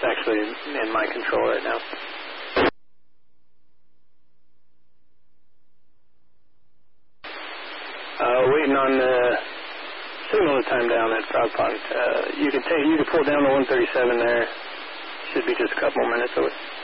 actually in my control right now. Waiting on the signal to time down at Frog Pond. You can pull down the 137 there. Should be just a couple more minutes away.